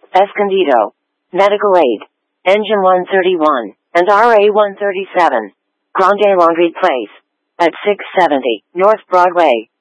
Escondido, Medical Aid, Engine 131, and RA 137, Grande Laundry Place, at 670 North Broadway,